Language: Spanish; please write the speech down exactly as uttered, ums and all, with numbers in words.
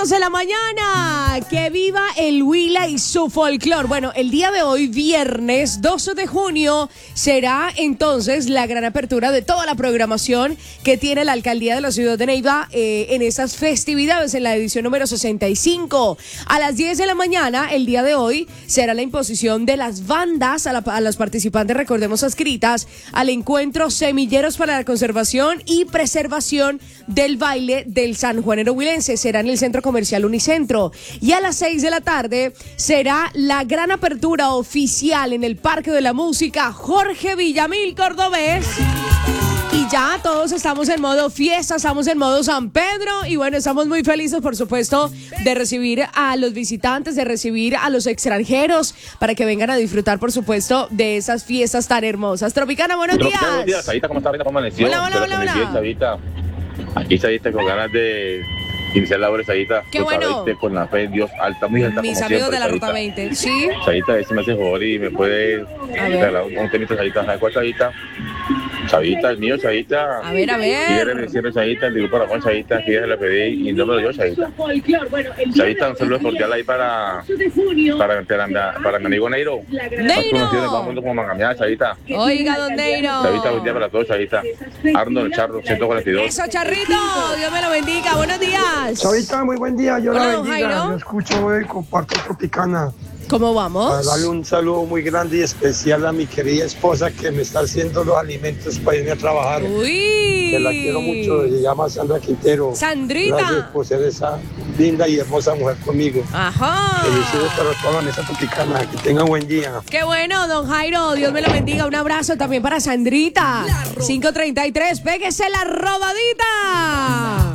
dos de la mañana. ¡Que viva el Huila y su folclor! Bueno, el día de hoy, viernes doce de junio, será entonces la gran apertura de toda la programación que tiene la Alcaldía de la Ciudad de Neiva eh, en estas festividades, en la edición número sesenta y cinco. A las diez de la mañana, el día de hoy, será la imposición de las bandas a, la, a las participantes, recordemos, adscritas al encuentro Semilleros para la Conservación y Preservación del Baile del Sanjuanero Huilense. Será en el Centro Comercial Unicentro. Y a las seis de la tarde será la gran apertura oficial en el Parque de la Música Jorge Villamil Cordobés. Y ya todos estamos en modo fiesta, estamos en modo San Pedro. Y bueno, estamos muy felices, por supuesto, de recibir a los visitantes, de recibir a los extranjeros para que vengan a disfrutar, por supuesto, de esas fiestas tan hermosas. Tropicana, buenos días. Buenos días, Sarita, ¿cómo está? ¿Cómo amaneció? Hola, hola, hola, hola. Sarita. Aquí, Sarita, con ganas de iniciar labores, Sarita. Qué bueno. veinte, con la fe en Dios alta, muy alta. Mis como amigos siempre, de la Sarita. Ruta veinte, ¿sí? Sarita, a ver si me hace favor y me puede regalar un temito, Sarita. ¿Sabes cuál, Sarita? Sarita, el mío, Sarita. A ver, a ver. Quiere siempre, Sarita, el grupo Ramón, Sarita, que ya se le pedí y no me lo dio, Sarita. Sarita, un saludo cordial ahí para, para, para, para mi amigo Neiro. Más conocido en todo el mundo como Mangamiá, Sarita. Oiga, don Neiro. Sarita, buen día para todos, Sarita. Arnold Charro, ciento cuarenta y dos. Eso, Charrito. Dios me lo bendiga. Buenos días. Sarita, muy buen día. Yo Hola, la don bendiga. Jairo. Yo escucho hoy, comparto Tropicana. ¿Cómo Para vamos? darle un saludo muy grande y especial a mi querida esposa que me está haciendo los alimentos para irme a trabajar. Uy. Que la quiero mucho. Se llama Sandra Quintero. Sandrita. Gracias por ser esa linda y hermosa mujer conmigo. Ajá. Felicidades para toda la mesa Tropicana. Que tengan buen día. Qué bueno, don Jairo. Dios me lo bendiga. Un abrazo también para Sandrita. cinco treinta y tres. Péguese la rodadita.